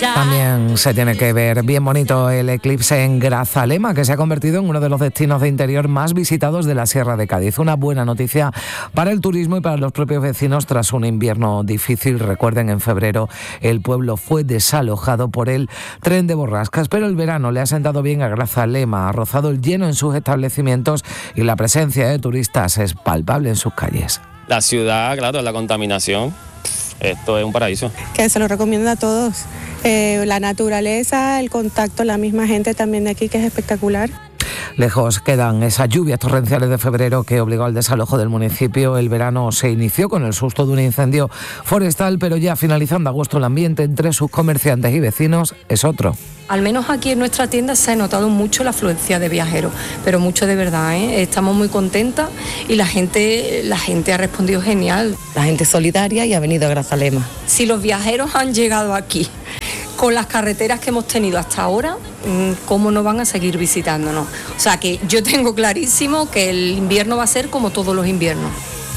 También se tiene que ver bien bonito el eclipse en Grazalema, que se ha convertido en uno de los destinos de interior más visitados de la Sierra de Cádiz. Una buena noticia para el turismo y para los propios vecinos tras un invierno difícil. Recuerden, en febrero el pueblo fue desalojado por el tren de borrascas, pero el verano le ha sentado bien a Grazalema, ha rozado el lleno en sus establecimientos y la presencia de turistas es palpable en sus calles. La ciudad, claro, la contaminación, esto es un paraíso. Que se lo recomiendo a todos. La naturaleza, el contacto, la misma gente también de aquí, que es espectacular. Lejos quedan esas lluvias torrenciales de febrero que obligó al desalojo del municipio. El verano se inició con el susto de un incendio forestal, pero ya finalizando agosto el ambiente entre sus comerciantes y vecinos es otro. Al menos aquí en nuestra tienda se ha notado mucho la afluencia de viajeros, pero mucho de verdad, ¿eh? Estamos muy contentas y la gente ha respondido genial. La gente es solidaria y ha venido a Grazalema. Si los viajeros han llegado aquí con las carreteras que hemos tenido hasta ahora, ¿cómo no van a seguir visitándonos? O sea que yo tengo clarísimo que el invierno va a ser como todos los inviernos.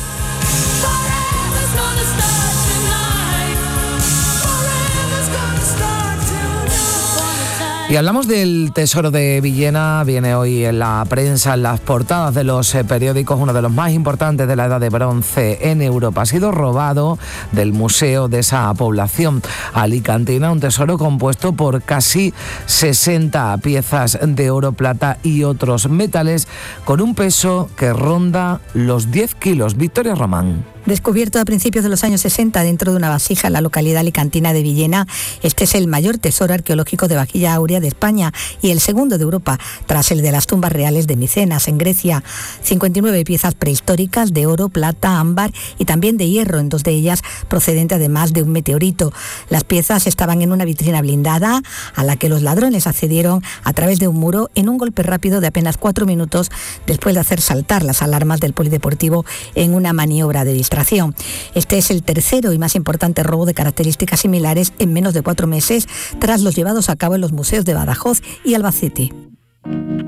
Y hablamos del Tesoro de Villena. Viene hoy en la prensa, en las portadas de los periódicos, uno de los más importantes de la Edad de Bronce en Europa. Ha sido robado del museo de esa población alicantina, un tesoro compuesto por casi 60 piezas de oro, plata y otros metales, con un peso que ronda los 10 kilos. Victoria Román. Descubierto a principios de los años 60 dentro de una vasija en la localidad alicantina de Villena, este es el mayor tesoro arqueológico de vajilla áurea de España y el segundo de Europa, tras el de las tumbas reales de Micenas, en Grecia. 59 piezas prehistóricas de oro, plata, ámbar y también de hierro, en dos de ellas procedente además de un meteorito. Las piezas estaban en una vitrina blindada a la que los ladrones accedieron a través de un muro en un golpe rápido de apenas 4 minutos después de hacer saltar las alarmas del polideportivo en una maniobra de distracción. Este es el tercero y más importante robo de características similares en menos de 4 meses, tras los llevados a cabo en los museos de Badajoz y Albacete.